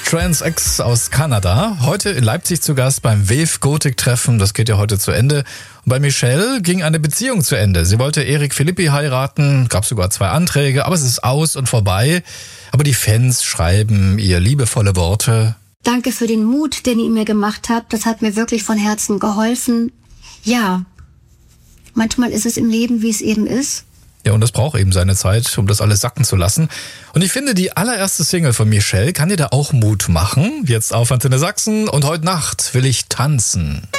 Trans X aus Kanada. Heute in Leipzig zu Gast beim Wave Gothic Treffen. Das geht ja heute zu Ende. Und bei Michelle ging eine Beziehung zu Ende. Sie wollte Erik Philippi heiraten, gab sogar 2 Anträge, aber es ist aus und vorbei. Aber die Fans schreiben ihr liebevolle Worte. Danke für den Mut, den ihr mir gemacht habt. Das hat mir wirklich von Herzen geholfen. Ja, manchmal ist es im Leben, wie es eben ist. Ja, und das braucht eben seine Zeit, um das alles sacken zu lassen. Und ich finde, die allererste Single von Michelle kann dir da auch Mut machen. Jetzt auf Antenne Sachsen und heute Nacht will ich tanzen.